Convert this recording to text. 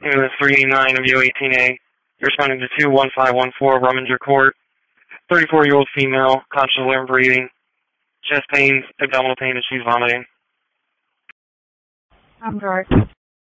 It was 389 of U18A. You're responding to 21514 Rummager Court. 34-year-old female, conscious alarm breathing, chest pain, abdominal pain, and she's vomiting. I'm sorry.